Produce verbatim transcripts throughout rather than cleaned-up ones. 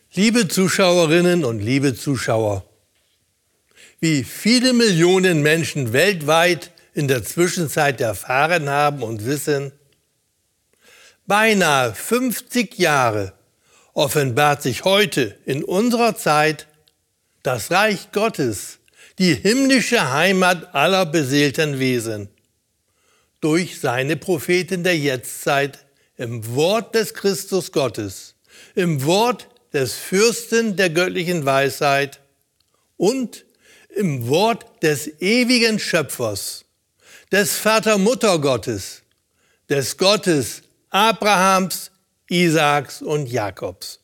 Liebe Zuschauerinnen und liebe Zuschauer, wie viele Millionen Menschen weltweit in der Zwischenzeit erfahren haben und wissen, beinahe fünfzig Jahre offenbart sich heute in unserer Zeit das Reich Gottes, die himmlische Heimat aller beseelten Wesen, durch seine Propheten der Jetztzeit im Wort des Christus Gottes, im Wort des Fürsten der göttlichen Weisheit und im Wort des ewigen Schöpfers, des Vater-Mutter-Gottes, des Gottes Abrahams, Isaaks und Jakobs.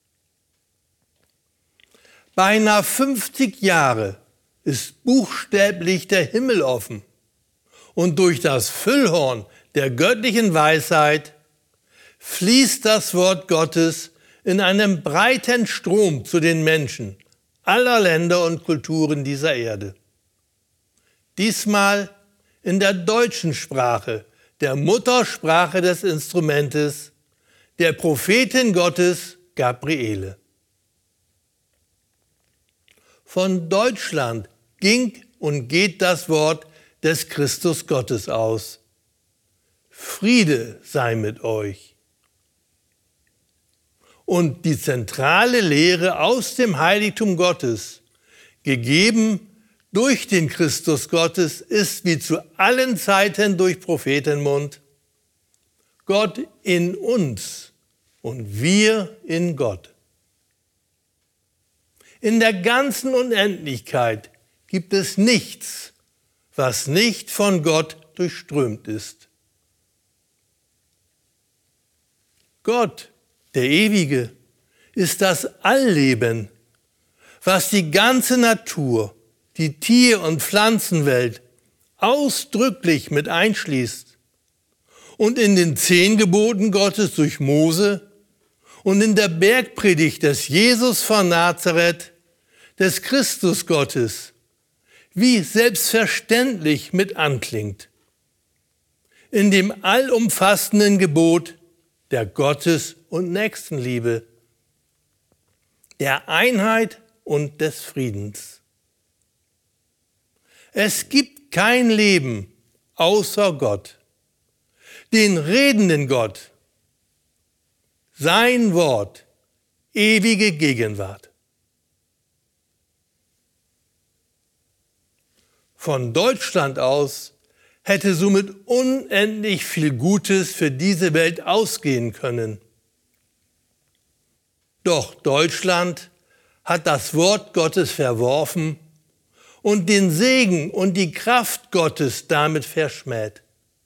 Beinahe fünfzig Jahre ist buchstäblich der Himmel offen und durch das Füllhorn der göttlichen Weisheit fließt das Wort Gottes in einem breiten Strom zu den Menschen aller Länder und Kulturen dieser Erde. Diesmal in der deutschen Sprache, der Muttersprache des Instrumentes, der Prophetin Gottes Gabriele. Von Deutschland ging und geht das Wort des Christus Gottes aus. Friede sei mit euch. Und die zentrale Lehre aus dem Heiligtum Gottes, gegeben durch den Christus Gottes, ist wie zu allen Zeiten durch Prophetenmund: Gott in uns und wir in Gott. In der ganzen Unendlichkeit gibt es nichts, was nicht von Gott durchströmt ist. Gott, der Ewige, ist das Allleben, was die ganze Natur, die Tier- und Pflanzenwelt ausdrücklich mit einschließt und in den zehn Geboten Gottes durch Mose und in der Bergpredigt des Jesus von Nazareth, des Christus Gottes, wie selbstverständlich mit anklingt. In dem allumfassenden Gebot der Gottes- und Nächstenliebe, der Einheit und des Friedens. Es gibt kein Leben außer Gott, den redenden Gott, sein Wort, ewige Gegenwart. Von Deutschland aus hätte somit unendlich viel Gutes für diese Welt ausgehen können. Doch Deutschland hat das Wort Gottes verworfen und den Segen und die Kraft Gottes damit verschmäht.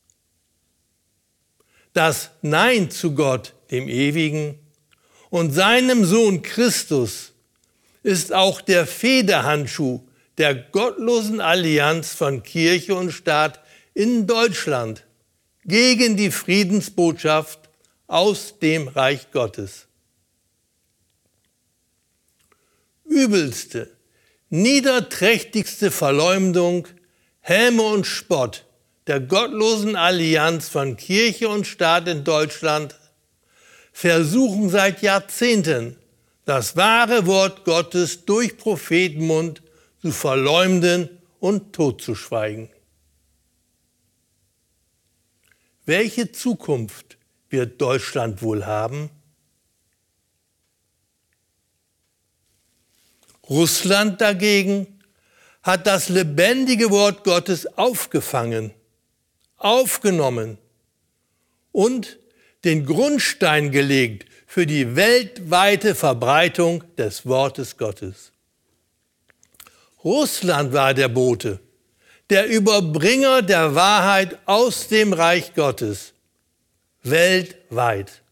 Das Nein zu Gott, dem Ewigen, und seinem Sohn Christus ist auch der Federhandschuh der gottlosen Allianz von Kirche und Staat in Deutschland gegen die Friedensbotschaft aus dem Reich Gottes. Übelste, niederträchtigste Verleumdung, Häme und Spott der gottlosen Allianz von Kirche und Staat in Deutschland versuchen seit Jahrzehnten, das wahre Wort Gottes durch Prophetenmund zu verleumden und totzuschweigen. Welche Zukunft wird Deutschland wohl haben? Russland dagegen hat das lebendige Wort Gottes aufgefangen, aufgenommen und den Grundstein gelegt für die weltweite Verbreitung des Wortes Gottes. Russland war der Bote, der Überbringer der Wahrheit aus dem Reich Gottes, weltweit.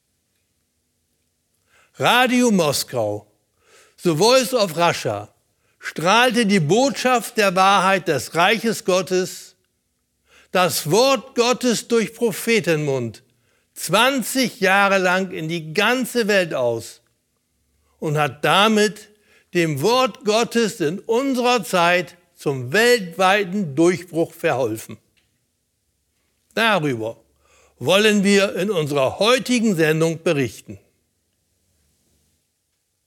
Radio Moskau, The Voice of Russia, strahlte die Botschaft der Wahrheit des Reiches Gottes, das Wort Gottes durch Prophetenmund, zwanzig Jahre lang in die ganze Welt aus und hat damit dem Wort Gottes in unserer Zeit zum weltweiten Durchbruch verholfen. Darüber wollen wir in unserer heutigen Sendung berichten.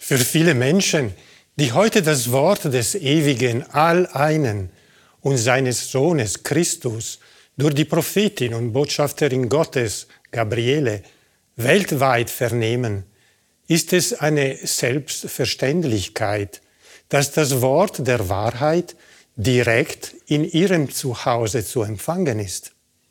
Für viele Menschen, die heute das Wort des ewigen All-Einen und seines Sohnes Christus durch die Prophetin und Botschafterin Gottes, Gabriele, weltweit vernehmen, ist es eine Selbstverständlichkeit, dass das Wort der Wahrheit direkt in ihrem Zuhause zu empfangen ist.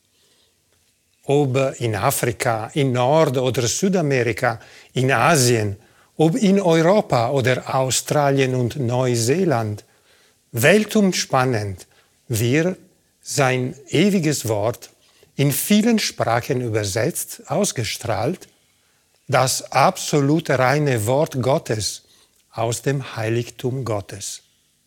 Ob in Afrika, in Nord- oder Südamerika, in Asien, ob in Europa oder Australien und Neuseeland, weltumspannend wird sein ewiges Wort in vielen Sprachen übersetzt, ausgestrahlt, das absolut reine Wort Gottes aus dem Heiligtum Gottes.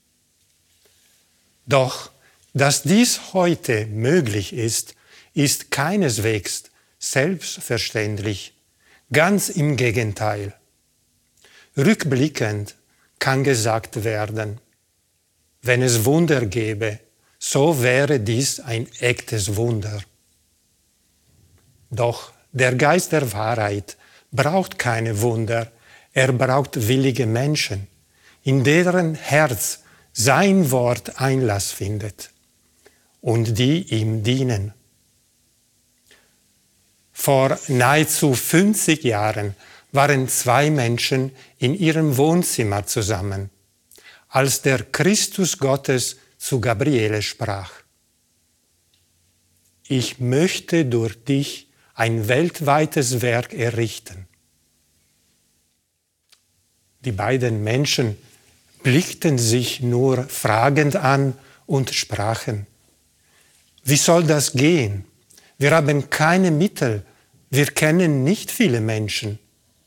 Doch, dass dies heute möglich ist, ist keineswegs selbstverständlich, ganz im Gegenteil. Rückblickend kann gesagt werden, wenn es Wunder gäbe, so wäre dies ein echtes Wunder. Doch der Geist der Wahrheit braucht keine Wunder, er braucht willige Menschen, in deren Herz sein Wort Einlass findet und die ihm dienen. Vor nahezu fünfzig Jahren waren zwei Menschen in ihrem Wohnzimmer zusammen, als der Christus Gottes zu Gabriele sprach: Ich möchte durch dich ein weltweites Werk errichten. Die beiden Menschen blickten sich nur fragend an und sprachen: Wie soll das gehen? Wir haben keine Mittel, wir kennen nicht viele Menschen.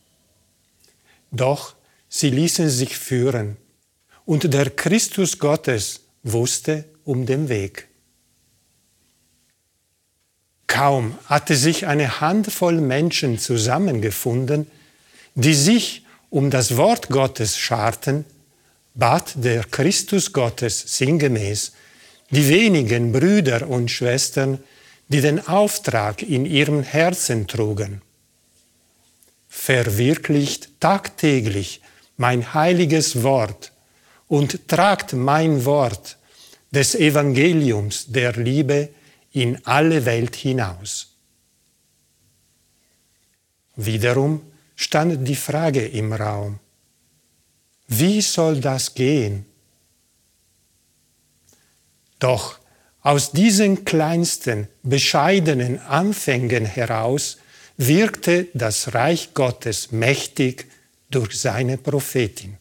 Doch sie ließen sich führen und der Christus Gottes wusste um den Weg. Kaum hatte sich eine Handvoll Menschen zusammengefunden, die sich um das Wort Gottes scharten, bat der Christus Gottes sinngemäß die wenigen Brüder und Schwestern, die den Auftrag in ihrem Herzen trugen: Verwirklicht tagtäglich mein heiliges Wort und tragt mein Wort des Evangeliums der Liebe in alle Welt hinaus. Wiederum stand die Frage im Raum: Wie soll das gehen? Doch aus diesen kleinsten, bescheidenen Anfängen heraus wirkte das Reich Gottes mächtig durch seine Prophetin.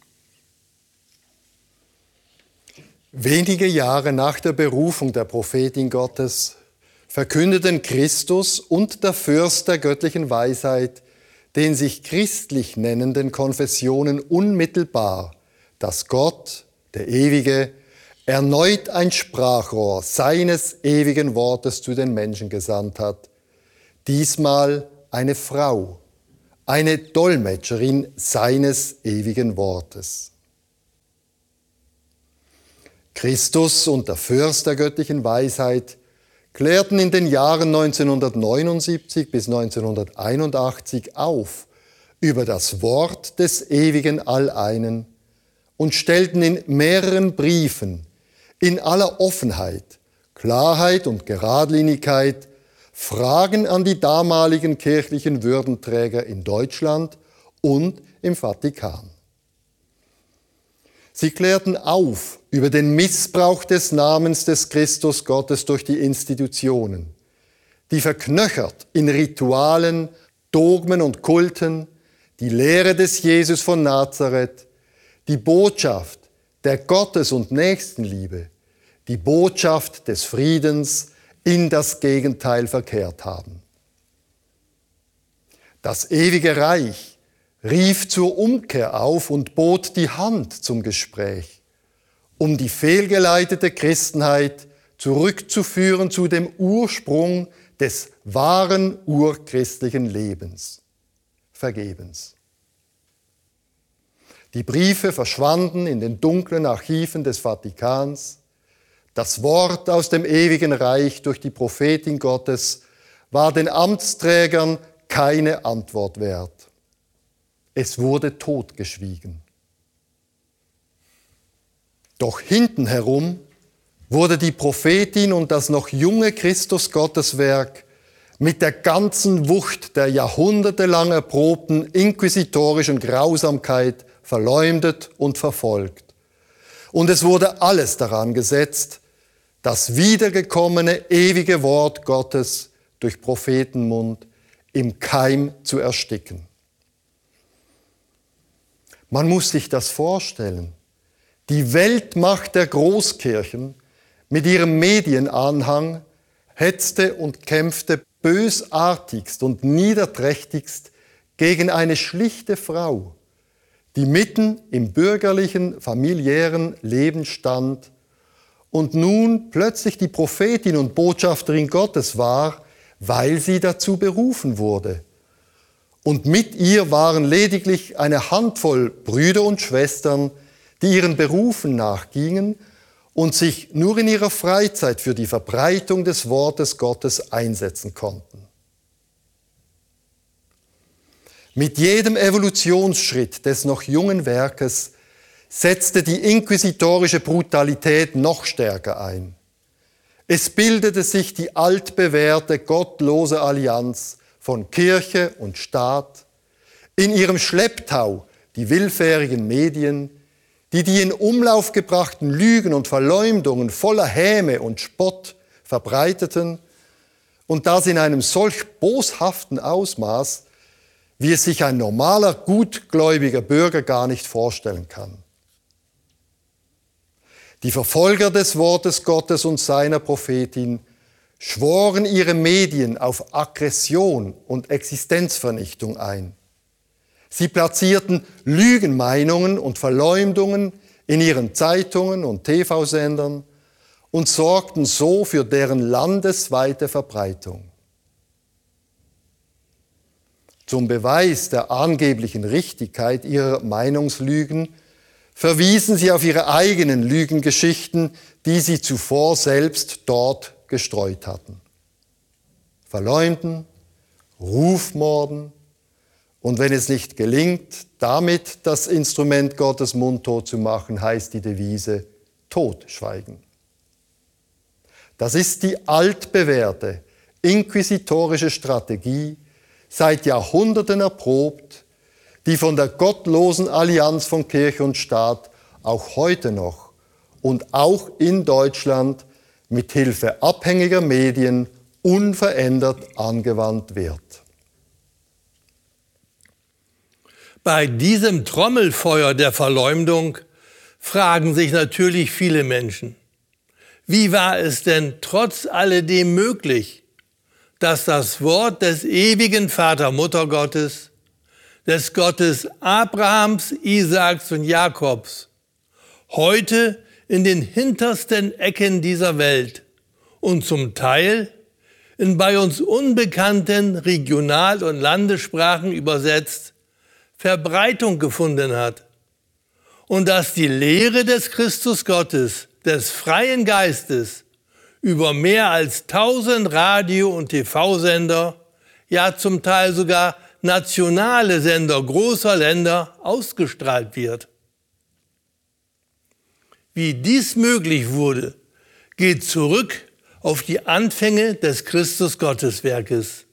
Wenige Jahre nach der Berufung der Prophetin Gottes verkündeten Christus und der Fürst der göttlichen Weisheit den sich christlich nennenden Konfessionen unmittelbar, dass Gott, der Ewige, erneut ein Sprachrohr seines ewigen Wortes zu den Menschen gesandt hat. Diesmal eine Frau, eine Dolmetscherin seines ewigen Wortes. Christus und der Fürst der göttlichen Weisheit klärten in den Jahren neunzehnhundertneunundsiebzig bis neunzehnhunderteinundachtzig auf über das Wort des ewigen Alleinen und stellten in mehreren Briefen in aller Offenheit, Klarheit und Geradlinigkeit Fragen an die damaligen kirchlichen Würdenträger in Deutschland und im Vatikan. Sie klärten auf über den Missbrauch des Namens des Christus Gottes durch die Institutionen, die verknöchert in Ritualen, Dogmen und Kulten die Lehre des Jesus von Nazareth, die Botschaft der Gottes- und Nächstenliebe, die Botschaft des Friedens in das Gegenteil verkehrt haben. Das ewige Reich rief zur Umkehr auf und bot die Hand zum Gespräch, um die fehlgeleitete Christenheit zurückzuführen zu dem Ursprung des wahren urchristlichen Lebens, Vergebens. Die Briefe verschwanden in den dunklen Archiven des Vatikans. Das Wort aus dem ewigen Reich durch die Prophetin Gottes war den Amtsträgern keine Antwort wert. Es wurde totgeschwiegen. Doch hinten herum wurde die Prophetin und das noch junge Christus-Gotteswerk mit der ganzen Wucht der jahrhundertelang erprobten inquisitorischen Grausamkeit verleumdet und verfolgt. Und es wurde alles daran gesetzt, das wiedergekommene ewige Wort Gottes durch Prophetenmund im Keim zu ersticken. Man muss sich das vorstellen. Die Weltmacht der Großkirchen mit ihrem Medienanhang hetzte und kämpfte bösartigst und niederträchtigst gegen eine schlichte Frau, die mitten im bürgerlichen, familiären Leben stand und nun plötzlich die Prophetin und Botschafterin Gottes war, weil sie dazu berufen wurde. Und mit ihr waren lediglich eine Handvoll Brüder und Schwestern, die ihren Berufen nachgingen und sich nur in ihrer Freizeit für die Verbreitung des Wortes Gottes einsetzen konnten. Mit jedem Evolutionsschritt des noch jungen Werkes setzte die inquisitorische Brutalität noch stärker ein. Es bildete sich die altbewährte gottlose Allianz von Kirche und Staat, in ihrem Schlepptau die willfährigen Medien, die die in Umlauf gebrachten Lügen und Verleumdungen voller Häme und Spott verbreiteten und das in einem solch boshaften Ausmaß, wie es sich ein normaler, gutgläubiger Bürger gar nicht vorstellen kann. Die Verfolger des Wortes Gottes und seiner Prophetin schworen ihre Medien auf Aggression und Existenzvernichtung ein. Sie platzierten Lügenmeinungen und Verleumdungen in ihren Zeitungen und T V-Sendern und sorgten so für deren landesweite Verbreitung. Zum Beweis der angeblichen Richtigkeit ihrer Meinungslügen verwiesen sie auf ihre eigenen Lügengeschichten, die sie zuvor selbst dort gestreut hatten. Verleumden, Rufmorden und wenn es nicht gelingt, damit das Instrument Gottes mundtot zu machen, heißt die Devise Totschweigen. Das ist die altbewährte inquisitorische Strategie, seit Jahrhunderten erprobt, die von der gottlosen Allianz von Kirche und Staat auch heute noch und auch in Deutschland mit Hilfe abhängiger Medien unverändert angewandt wird. Bei diesem Trommelfeuer der Verleumdung fragen sich natürlich viele Menschen, wie war es denn trotz alledem möglich, dass das Wort des ewigen Vater-Mutter-Gottes, des Gottes Abrahams, Isaaks und Jakobs, heute in den hintersten Ecken dieser Welt und zum Teil in bei uns unbekannten Regional- und Landessprachen übersetzt, Verbreitung gefunden hat und dass die Lehre des Christus Gottes, des freien Geistes, über mehr als tausend Radio- und T V-Sender, ja zum Teil sogar nationale Sender großer Länder ausgestrahlt wird. Wie dies möglich wurde, geht zurück auf die Anfänge des Christus-Gotteswerkes.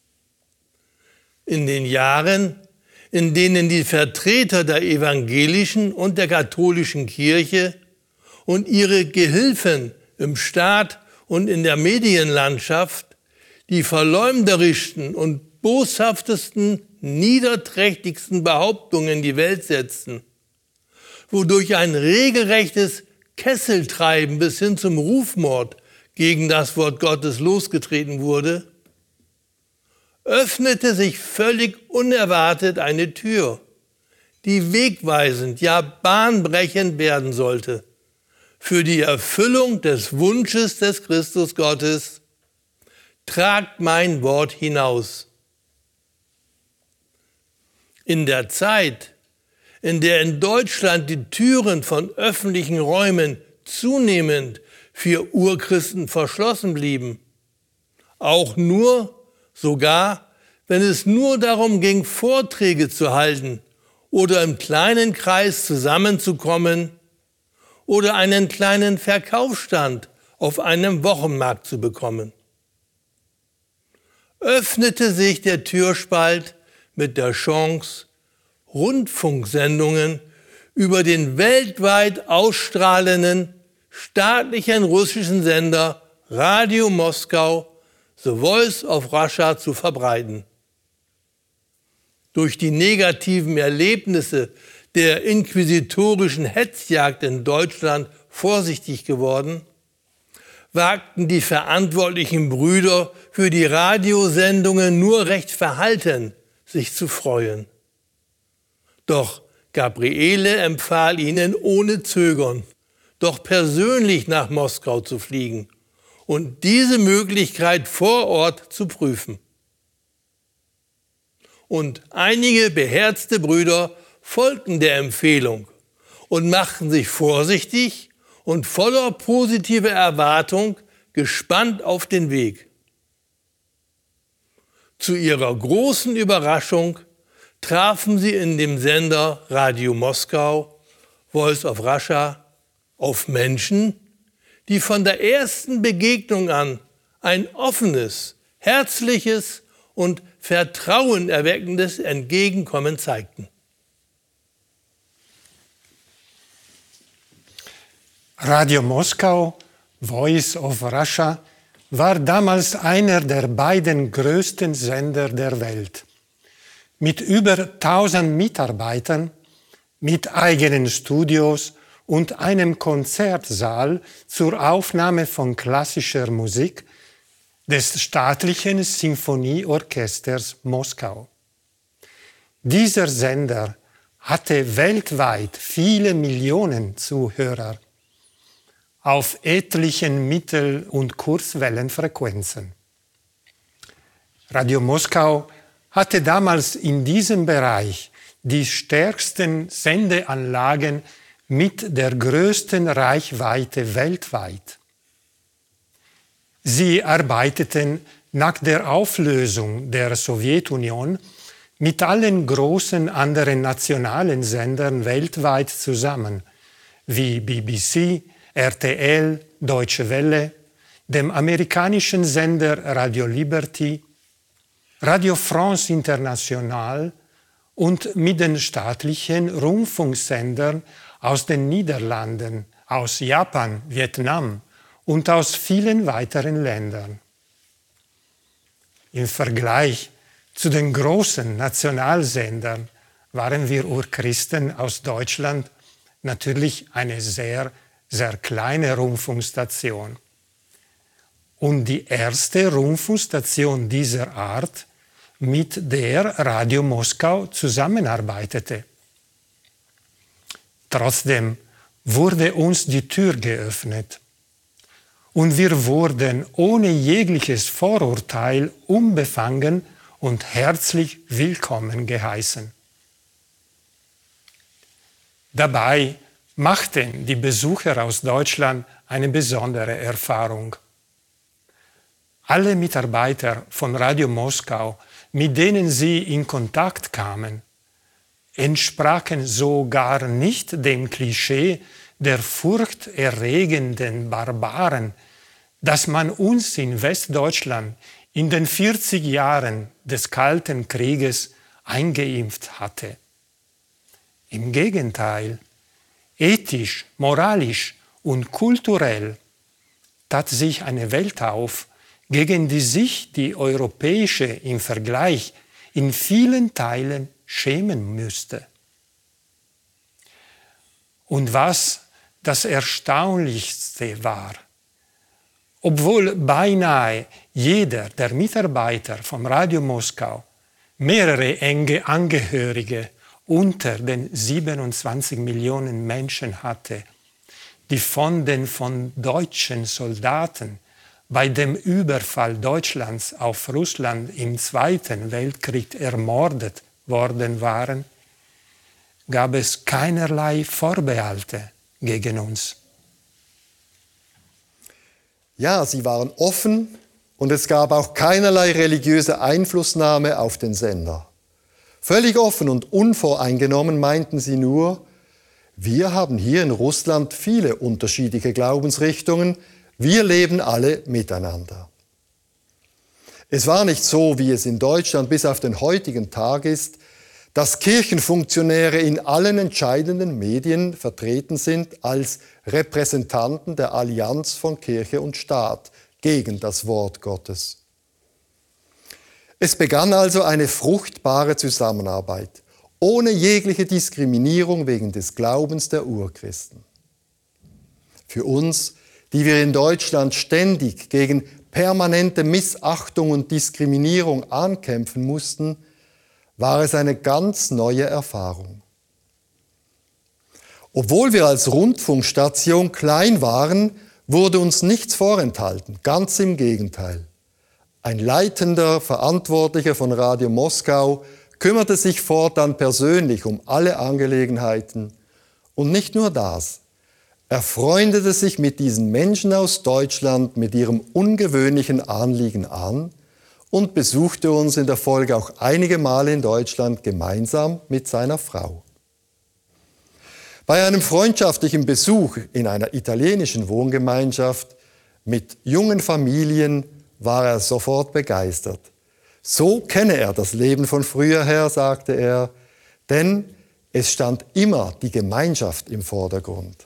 In den Jahren, in denen die Vertreter der evangelischen und der katholischen Kirche und ihre Gehilfen im Staat und in der Medienlandschaft die verleumderischsten und boshaftesten, niederträchtigsten Behauptungen in die Welt setzten, wodurch ein regelrechtes Kesseltreiben bis hin zum Rufmord gegen das Wort Gottes losgetreten wurde, öffnete sich völlig unerwartet eine Tür, die wegweisend, ja bahnbrechend werden sollte für die Erfüllung des Wunsches des Christus Gottes: Tragt mein Wort hinaus. In der Zeit, in der in Deutschland die Türen von öffentlichen Räumen zunehmend für Urchristen verschlossen blieben, auch nur, sogar wenn es nur darum ging, Vorträge zu halten oder im kleinen Kreis zusammenzukommen oder einen kleinen Verkaufsstand auf einem Wochenmarkt zu bekommen. Öffnete sich der Türspalt mit der Chance, Rundfunksendungen über den weltweit ausstrahlenden staatlichen russischen Sender Radio Moskau, The Voice of Russia, zu verbreiten. Durch die negativen Erlebnisse der inquisitorischen Hetzjagd in Deutschland vorsichtig geworden, wagten die verantwortlichen Brüder für die Radiosendungen nur recht verhalten, sich zu freuen. Doch Gabriele empfahl ihnen ohne Zögern, doch persönlich nach Moskau zu fliegen und diese Möglichkeit vor Ort zu prüfen. Und einige beherzte Brüder folgten der Empfehlung und machten sich vorsichtig und voller positiver Erwartung gespannt auf den Weg. Zu ihrer großen Überraschung trafen sie in dem Sender Radio Moskau, Voice of Russia, auf Menschen, die von der ersten Begegnung an ein offenes, herzliches und vertrauenerweckendes Entgegenkommen zeigten. Radio Moskau, Voice of Russia, war damals einer der beiden größten Sender der Welt. Mit über tausend Mitarbeitern, mit eigenen Studios und einem Konzertsaal zur Aufnahme von klassischer Musik des staatlichen Sinfonieorchesters Moskau. Dieser Sender hatte weltweit viele Millionen Zuhörer auf etlichen Mittel- und Kurzwellenfrequenzen. Radio Moskau hatte damals in diesem Bereich die stärksten Sendeanlagen mit der größten Reichweite weltweit. Sie arbeiteten nach der Auflösung der Sowjetunion mit allen großen anderen nationalen Sendern weltweit zusammen, wie B B C, R T L, Deutsche Welle, dem amerikanischen Sender Radio Liberty, Radio France International und mit den staatlichen Rundfunksendern aus den Niederlanden, aus Japan, Vietnam und aus vielen weiteren Ländern. Im Vergleich zu den großen Nationalsendern waren wir Urchristen aus Deutschland natürlich eine sehr sehr kleine Rundfunkstation. Und die erste Rundfunkstation dieser Art, mit der Radio Moskau zusammenarbeitete. Trotzdem wurde uns die Tür geöffnet und wir wurden ohne jegliches Vorurteil unbefangen und herzlich willkommen geheißen. Dabei machten die Besucher aus Deutschland eine besondere Erfahrung. Alle Mitarbeiter von Radio Moskau, mit denen sie in Kontakt kamen, entsprachen so gar nicht dem Klischee der furchterregenden Barbaren, das man uns in Westdeutschland in den vierzig Jahren des Kalten Krieges eingeimpft hatte. Im Gegenteil, ethisch, moralisch und kulturell tat sich eine Welt auf, gegen die sich die europäische im Vergleich in vielen Teilen schämen müsste. Und was das Erstaunlichste war, obwohl beinahe jeder der Mitarbeiter vom Radio Moskau mehrere enge Angehörige unter den siebenundzwanzig Millionen Menschen hatte, die von den von deutschen Soldaten bei dem Überfall Deutschlands auf Russland im Zweiten Weltkrieg ermordet worden waren, gab es keinerlei Vorbehalte gegen uns. Ja, sie waren offen und es gab auch keinerlei religiöse Einflussnahme auf den Sender. Völlig offen und unvoreingenommen meinten sie nur, wir haben hier in Russland viele unterschiedliche Glaubensrichtungen, wir leben alle miteinander. Es war nicht so, wie es in Deutschland bis auf den heutigen Tag ist, dass Kirchenfunktionäre in allen entscheidenden Medien vertreten sind als Repräsentanten der Allianz von Kirche und Staat gegen das Wort Gottes. Es begann also eine fruchtbare Zusammenarbeit, ohne jegliche Diskriminierung wegen des Glaubens der Urchristen. Für uns, die wir in Deutschland ständig gegen permanente Missachtung und Diskriminierung ankämpfen mussten, war es eine ganz neue Erfahrung. Obwohl wir als Rundfunkstation klein waren, wurde uns nichts vorenthalten, ganz im Gegenteil. Ein leitender Verantwortlicher von Radio Moskau kümmerte sich fortan persönlich um alle Angelegenheiten. Und nicht nur das, er freundete sich mit diesen Menschen aus Deutschland mit ihrem ungewöhnlichen Anliegen an und besuchte uns in der Folge auch einige Male in Deutschland gemeinsam mit seiner Frau. Bei einem freundschaftlichen Besuch in einer italienischen Wohngemeinschaft mit jungen Familien war er sofort begeistert. So kenne er das Leben von früher her, sagte er, denn es stand immer die Gemeinschaft im Vordergrund.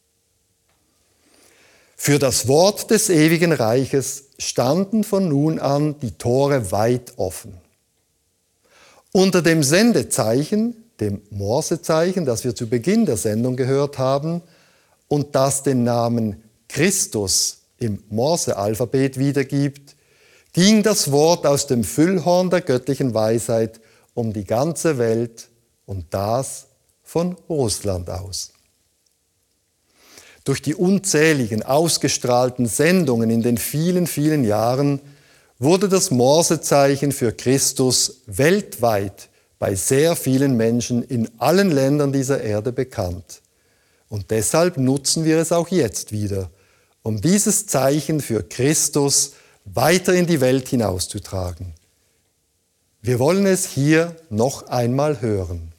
Für das Wort des ewigen Reiches standen von nun an die Tore weit offen. Unter dem Sendezeichen, dem Morsezeichen, das wir zu Beginn der Sendung gehört haben und das den Namen Christus im Morsealphabet wiedergibt, ging das Wort aus dem Füllhorn der göttlichen Weisheit um die ganze Welt und das von Russland aus. Durch die unzähligen ausgestrahlten Sendungen in den vielen, vielen Jahren wurde das Morsezeichen für Christus weltweit bei sehr vielen Menschen in allen Ländern dieser Erde bekannt. Und deshalb nutzen wir es auch jetzt wieder, um dieses Zeichen für Christus weiter in die Welt hinauszutragen. Wir wollen es hier noch einmal hören.